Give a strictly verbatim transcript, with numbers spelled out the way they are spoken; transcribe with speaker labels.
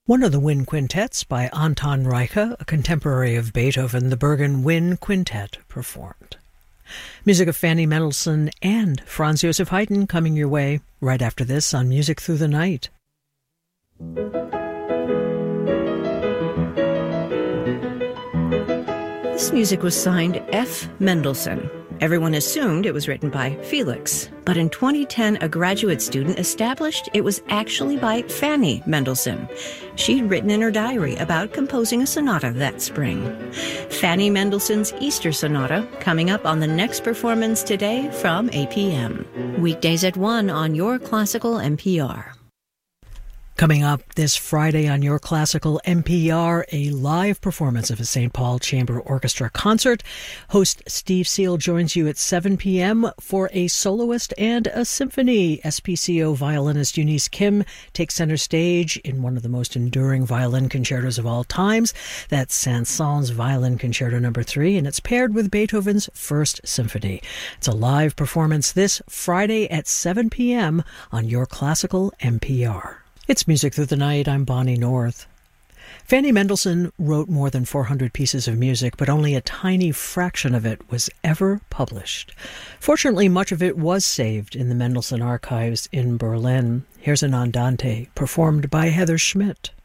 Speaker 1: One of the Wind Quintets by Anton Reicha, a contemporary of Beethoven, the Bergen Wind Quintet, performed. Music of Fanny Mendelssohn and Franz Joseph Haydn coming your way right after this on Music Through the Night.
Speaker 2: This music was signed F. Mendelssohn. Everyone assumed it was written by Felix, but in twenty ten, a graduate student established it was actually by Fanny Mendelssohn. She'd written in her diary about composing a sonata that spring. Fanny Mendelssohn's Easter Sonata, coming up on the next performance today from eight p.m. Weekdays at one on Your Classical N P R.
Speaker 1: Coming up this Friday on Your Classical N P R, a live performance of a Saint Paul Chamber Orchestra concert. Host Steve Seal joins you at seven p.m. for a soloist and a symphony. S P C O violinist Eunice Kim takes center stage in one of the most enduring violin concertos of all times. That's Saint-Saëns Violin Concerto Number three, and it's paired with Beethoven's First Symphony. It's a live performance this Friday at seven p.m. on Your Classical N P R. It's Music Through the Night. I'm Bonnie North. Fanny Mendelssohn wrote more than four hundred pieces of music, but only a tiny fraction of it was ever published. Fortunately, much of it was saved in the Mendelssohn archives in Berlin. Here's an Andante performed by Heather Schmidt.